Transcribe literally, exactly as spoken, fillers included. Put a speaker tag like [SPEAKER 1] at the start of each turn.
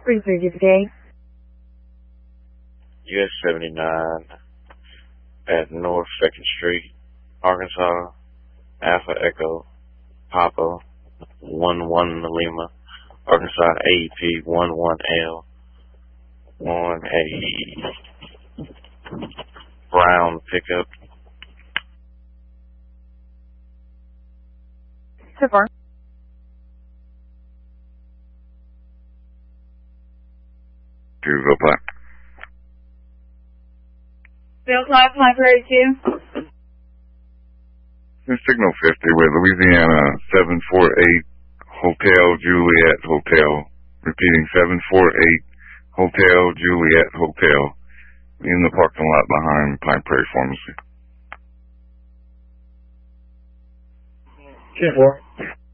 [SPEAKER 1] Research of the day.
[SPEAKER 2] U S seventy-nine at North second Street, Arkansas, Alpha Echo, Papa, one one Lima, Arkansas A E P one one L, on a brown pickup.
[SPEAKER 1] So far.
[SPEAKER 3] Two, go black.
[SPEAKER 1] Bill five five two.
[SPEAKER 3] Signal fifty with Louisiana seven four eight Hotel Juliet Hotel. Repeating seven four eight Hotel Juliet Hotel. In the parking lot behind Pine Prairie Pharmacy.
[SPEAKER 4] ten four.